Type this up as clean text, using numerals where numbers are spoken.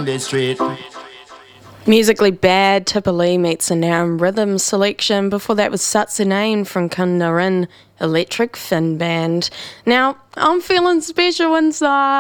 the street. Musically Bad, Tipper Lee meets a Now Rhythm selection. Before that was Satsunain from Kundarin Electric Fin Band. Now, I'm feeling special inside.